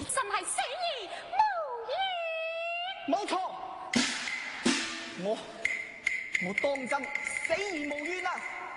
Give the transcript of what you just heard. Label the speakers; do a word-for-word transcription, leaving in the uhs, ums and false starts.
Speaker 1: 真係死而無怨。
Speaker 2: 冇錯，我我當真死而無怨啊！